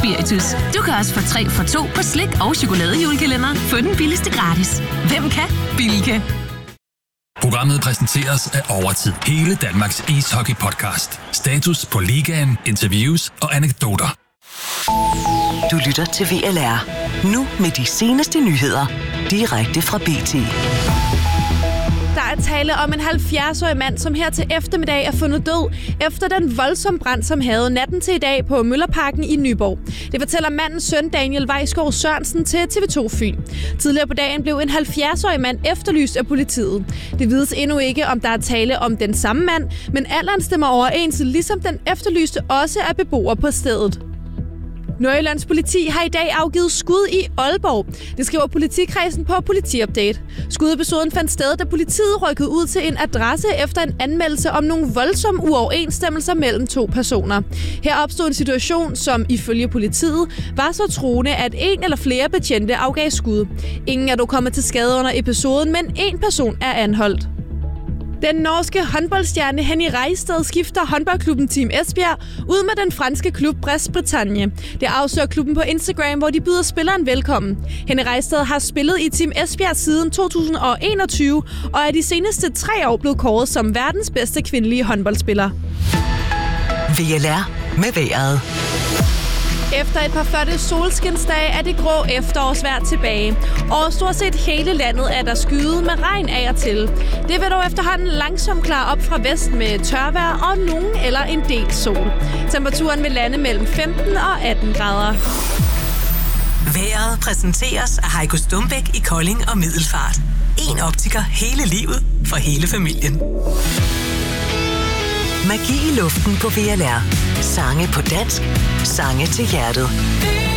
spiritus. Du kan også få 3 for 2 på slik og chokoladejulekalender. Få den billigste gratis. Hvem kan? Bilka. Programmet præsenteres af Overtid. Hele Danmarks ishockey-podcast. Status på ligaen, interviews og anekdoter. Du lytter til VLR. Nu med de seneste nyheder. Direkte fra BT. Der er tale om en 70-årig mand, som her til eftermiddag er fundet død efter den voldsomme brand, som havde natten til i dag på Møllerparken i Nyborg. Det fortæller mandens søn Daniel Vejskov Sørensen til TV2 Fyn. Tidligere på dagen blev en 70-årig mand efterlyst af politiet. Det vides endnu ikke, om der er tale om den samme mand, men alderen stemmer overens, ligesom den efterlyste også er beboer på stedet. Nordjyllands politi har i dag afgivet skud i Aalborg. Det skriver politikredsen på Politiupdate. Skudepisoden fandt sted, da politiet rykkede ud til en adresse efter en anmeldelse om nogle voldsomme uoverensstemmelser mellem 2 personer. Her opstod en situation, som ifølge politiet var så truende, at en eller flere betjente afgav skud. Ingen er dog kommet til skade under episoden, men en person er anholdt. Den norske håndboldstjerne Henny Reisted skifter håndboldklubben Team Esbjerg ud med den franske klub Brest Bretagne. Det afslører klubben på Instagram, hvor de byder spilleren velkommen. Henny Reisted har spillet i Team Esbjerg siden 2021 og er de seneste 3 år blevet kåret som verdens bedste kvindelige håndboldspiller. VLR med vejret. Efter et par flotte solskinsdage er det grå efterårsvejr tilbage. Og stort set hele landet er der skyet med regn af og til. Det vil dog efterhånden langsomt klare op fra vest med tørvejr og nogen eller en del sol. Temperaturen vil lande mellem 15 og 18 grader. Vejret præsenteres af Heiko Stumbæk i Kolding og Middelfart. En optiker hele livet for hele familien. Magi i luften på VLR. Sange på dansk. Sange til hjertet.